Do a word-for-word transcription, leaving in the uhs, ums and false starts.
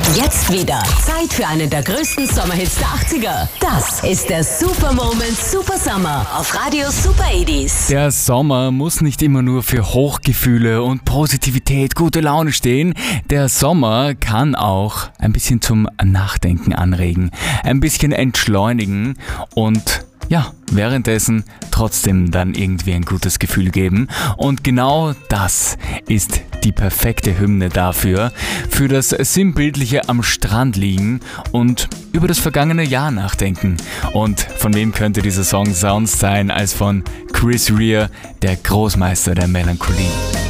Jetzt wieder Zeit für einen der größten Sommerhits der achtziger. Das ist der Super Moment Super Summer auf Radio Super achtziger. Der Sommer muss nicht immer nur für Hochgefühle und Positivität, gute Laune stehen. Der Sommer kann auch ein bisschen zum Nachdenken anregen, ein bisschen entschleunigen und ja, währenddessen trotzdem dann irgendwie ein gutes Gefühl geben. Und genau das ist die perfekte Hymne dafür, für das sinnbildliche am Strand liegen und über das vergangene Jahr nachdenken. Und von wem könnte dieser Song sonst sein als von Chris Rea, der Großmeister der Melancholie.